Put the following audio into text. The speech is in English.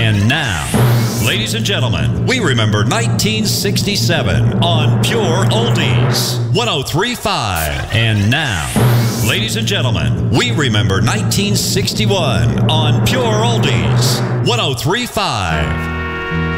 And now, ladies and gentlemen, we remember 1967 on Pure Oldies 103.5. And now, ladies and gentlemen, we remember 1961 on Pure Oldies 103.5.